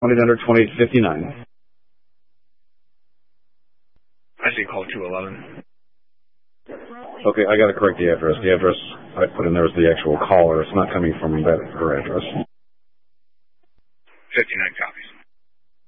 1-800-2859. I see call 211. Okay, I got to correct the address. The address I put in there is the actual caller. It's not coming from her address.